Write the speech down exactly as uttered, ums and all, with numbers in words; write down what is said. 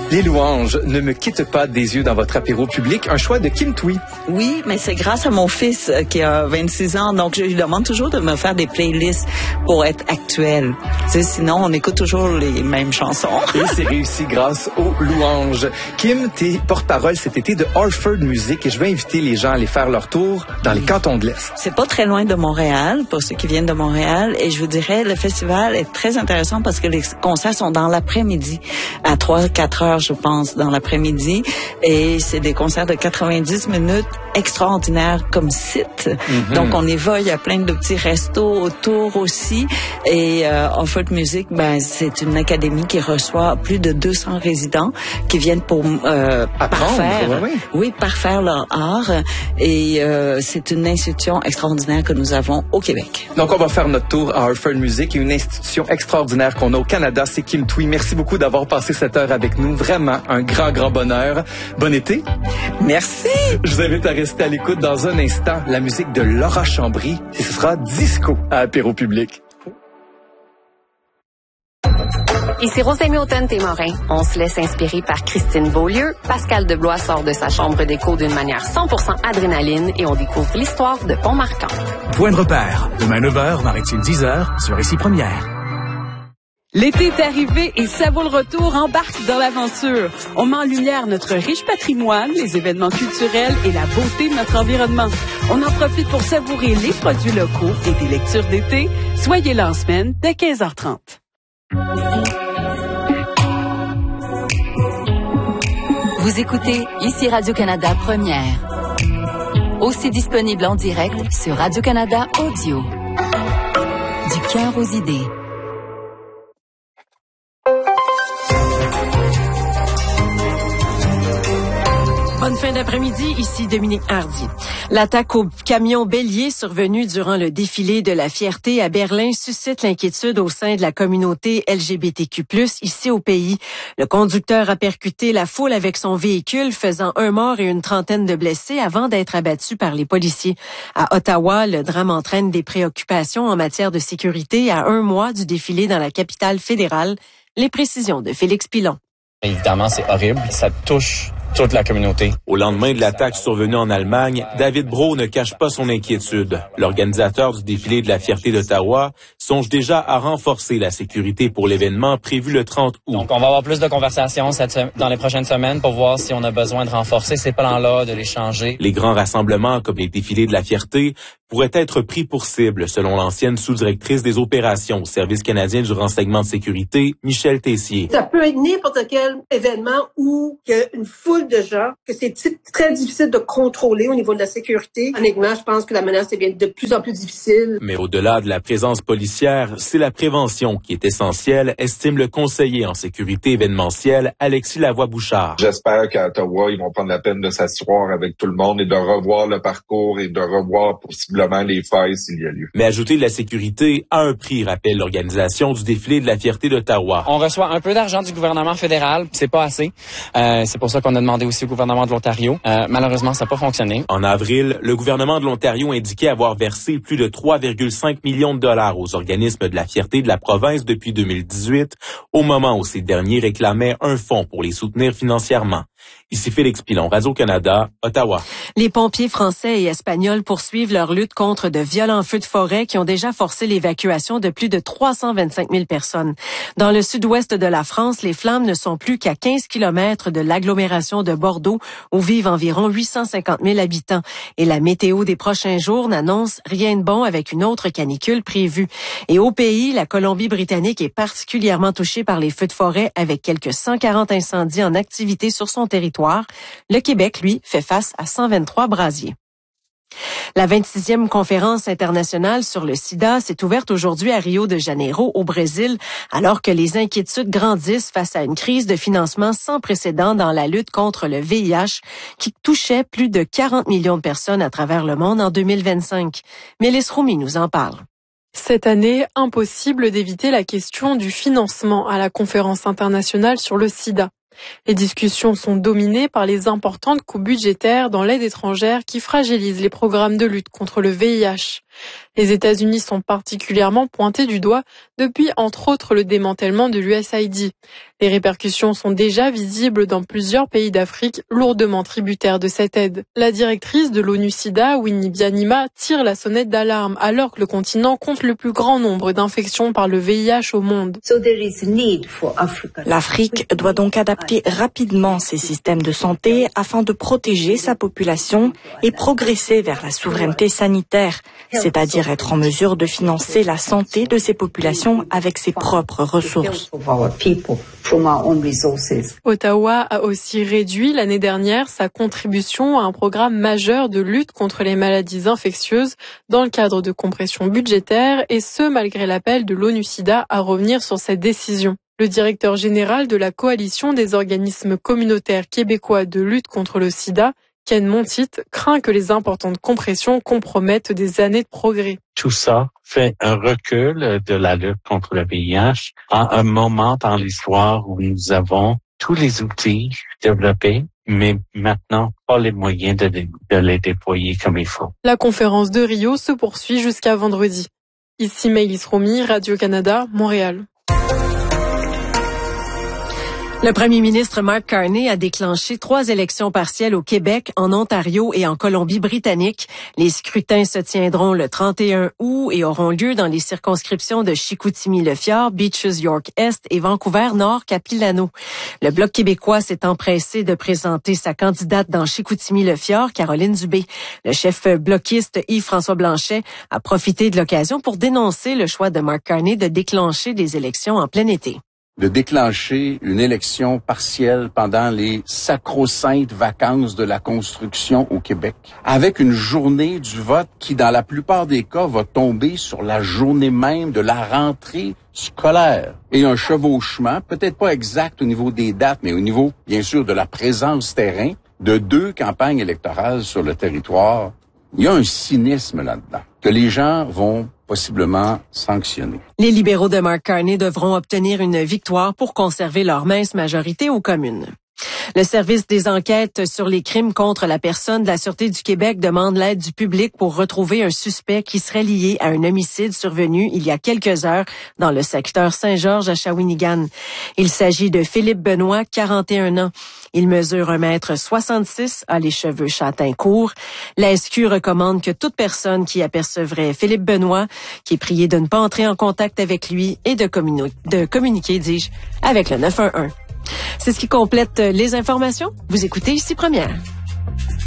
Les louanges ne me quittent pas des yeux dans votre apéro public, un choix de Kim Thuy. Oui, mais c'est grâce à mon fils euh, qui a vingt-six ans, donc je lui demande toujours de me faire des playlists pour être actuel. Tu sais, sinon, on écoute toujours les mêmes chansons. Et c'est réussi grâce aux louanges. Kim, t'es porte-parole cet été de Orford Music et je vais inviter les gens à aller faire leur tour dans les cantons de l'Est. C'est pas très loin de Montréal, pour ceux qui viennent de Montréal, et je vous dirais, le festival est très intéressant parce que les concerts sont dans l'après-midi, à trois quatre heures, je pense, dans l'après-midi. Et c'est des concerts de quatre-vingt-dix minutes extraordinaires comme site. Mm-hmm. Donc, on y va, il y a plein de petits restos autour aussi. Et euh, Orford Music, ben, c'est une académie qui reçoit plus de deux cents résidents qui viennent pour euh, parfaire, ouais, ouais. oui, parfaire leur art. Et euh, c'est une institution extraordinaire que nous avons au Québec. Donc, on va faire notre tour à Orford Music, une institution extraordinaire qu'on a au Canada. C'est Kim Thuy. Merci beaucoup d'avoir passé cette heure avec nous. Vraiment un grand, grand bonheur. Bon été. Merci. Je vous invite à rester à l'écoute dans un instant. La musique de Laura Chambry. Et ce sera Disco à Apéro Public. Ici Rosemée Automne-Témorin. On se laisse inspirer par Christine Beaulieu. Pascal Deblois sort de sa chambre d'écho d'une manière cent pour cent adrénaline et on découvre l'histoire de Pont-Marquant. Point de repère. Demain neuf heures, Maritime dix heures, sur Récit Première. L'été est arrivé et ça vaut le retour, embarque dans l'aventure. On met en lumière notre riche patrimoine, les événements culturels et la beauté de notre environnement. On en profite pour savourer les produits locaux et des lectures d'été. Soyez là en semaine dès quinze heures trente. Vous écoutez ici Radio-Canada Première. Aussi disponible en direct sur Radio-Canada Audio. Du cœur aux idées. Bonne fin d'après-midi, ici Dominique Hardy. L'attaque au camion bélier survenue durant le défilé de la fierté à Berlin suscite l'inquiétude au sein de la communauté L G B T Q plus, ici au pays. Le conducteur a percuté la foule avec son véhicule, faisant un mort et une trentaine de blessés avant d'être abattu par les policiers. À Ottawa, le drame entraîne des préoccupations en matière de sécurité à un mois du défilé dans la capitale fédérale. Les précisions de Félix Pilon. Évidemment, c'est horrible. Ça touche toute la communauté. Au lendemain de l'attaque survenue en Allemagne, David Brault ne cache pas son inquiétude. L'organisateur du défilé de la fierté d'Ottawa songe déjà à renforcer la sécurité pour l'événement prévu le trente août. Donc, on va avoir plus de conversations cette, dans les prochaines semaines pour voir si on a besoin de renforcer ces plans-là, de les changer. Les grands rassemblements, comme les défilés de la fierté, pourraient être pris pour cible, selon l'ancienne sous-directrice des opérations au Service canadien du renseignement de sécurité, Michel Tessier. Ça peut être n'importe quel événement où il y a une foule de gens, que c'est très difficile de contrôler au niveau de la sécurité. Honnêtement, je pense que la menace devient de plus en plus difficile. Mais au-delà de la présence policière, c'est la prévention qui est essentielle, estime le conseiller en sécurité événementielle, Alexis Lavoie-Bouchard. J'espère qu'à Ottawa, ils vont prendre la peine de s'asseoir avec tout le monde et de revoir le parcours et de revoir possiblement les failles s'il y a lieu. Mais ajouter de la sécurité à un prix, rappelle l'organisation du défilé de la fierté d'Ottawa. On reçoit un peu d'argent du gouvernement fédéral, c'est pas assez. Euh, c'est pour ça qu'on a demandé aussi au gouvernement de l'Ontario. Euh, malheureusement, ça n'a pas fonctionné. En avril, le gouvernement de l'Ontario indiquait avoir versé plus de trois virgule cinq millions de dollars aux organismes de la fierté de la province depuis deux mille dix-huit, au moment où ces derniers réclamaient un fonds pour les soutenir financièrement. Ici Félix Pilon, Radio-Canada, Ottawa. Les pompiers français et espagnols poursuivent leur lutte contre de violents feux de forêt qui ont déjà forcé l'évacuation de plus de trois cent vingt-cinq mille personnes. Dans le sud-ouest de la France, les flammes ne sont plus qu'à quinze kilomètres de l'agglomération de Bordeaux, où vivent environ huit cent cinquante mille habitants. Et la météo des prochains jours n'annonce rien de bon avec une autre canicule prévue. Et au pays, la Colombie-Britannique est particulièrement touchée par les feux de forêt avec quelques cent quarante incendies en activité sur son territoire. Le Québec, lui, fait face à cent vingt-trois brasiers. La vingt-sixième conférence internationale sur le sida s'est ouverte aujourd'hui à Rio de Janeiro, au Brésil, alors que les inquiétudes grandissent face à une crise de financement sans précédent dans la lutte contre le V I H qui touchait plus de quarante millions de personnes à travers le monde en deux mille vingt-cinq. Mélisse Roumi nous en parle. Cette année, impossible d'éviter la question du financement à la conférence internationale sur le sida. Les discussions sont dominées par les importantes coupes budgétaires dans l'aide étrangère qui fragilisent les programmes de lutte contre le V I H. Les États-Unis sont particulièrement pointés du doigt depuis, entre autres, le démantèlement de l'U S A I D. Les répercussions sont déjà visibles dans plusieurs pays d'Afrique lourdement tributaires de cette aide. La directrice de l'ONU-SIDA, Winnie Byanyima, tire la sonnette d'alarme alors que le continent compte le plus grand nombre d'infections par le V I H au monde. L'Afrique doit donc adapter rapidement ses systèmes de santé afin de protéger sa population et progresser vers la souveraineté sanitaire, c'est-à-dire être en mesure de financer la santé de ses populations avec ses propres ressources. Ottawa a aussi réduit l'année dernière sa contribution à un programme majeur de lutte contre les maladies infectieuses dans le cadre de compressions budgétaires, et ce malgré l'appel de l'ONU-SIDA à revenir sur cette décision. Le directeur général de la coalition des organismes communautaires québécois de lutte contre le sida, Ken Montit, craint que les importantes compressions compromettent des années de progrès. Tout ça fait un recul de la lutte contre le V I H à un moment dans l'histoire où nous avons tous les outils développés, mais maintenant pas les moyens de les, de les déployer comme il faut. La conférence de Rio se poursuit jusqu'à vendredi. Ici Maëlys Romy, Radio-Canada, Montréal. Le premier ministre Mark Carney a déclenché trois élections partielles au Québec, en Ontario et en Colombie-Britannique. Les scrutins se tiendront le trente et un août et auront lieu dans les circonscriptions de Chicoutimi-Le-Fjord, Beaches-York-Est et Vancouver-Nord-Capilano. Le Bloc québécois s'est empressé de présenter sa candidate dans Chicoutimi-Le-Fjord, Caroline Dubé. Le chef bloquiste Yves-François Blanchet a profité de l'occasion pour dénoncer le choix de Mark Carney de déclencher des élections en plein été. De déclencher une élection partielle pendant les sacro-saintes vacances de la construction au Québec, avec une journée du vote qui, dans la plupart des cas, va tomber sur la journée même de la rentrée scolaire. Et un chevauchement, peut-être pas exact au niveau des dates, mais au niveau, bien sûr, de la présence terrain, de deux campagnes électorales sur le territoire. Il y a un cynisme là-dedans, que les gens vont possiblement sanctionner. Les libéraux de Mark Carney devront obtenir une victoire pour conserver leur mince majorité aux communes. Le service des enquêtes sur les crimes contre la personne de la Sûreté du Québec demande l'aide du public pour retrouver un suspect qui serait lié à un homicide survenu il y a quelques heures dans le secteur Saint-Georges à Shawinigan. Il s'agit de Philippe Benoît, quarante et un ans. Il mesure un mètre soixante-six, a les cheveux châtains courts. La S Q recommande que toute personne qui apercevrait Philippe Benoît, qui est prié de ne pas entrer en contact avec lui et de, communi- de communiquer, dis-je, avec le neuf un un. C'est ce qui complète les informations. Vous écoutez Ici Première.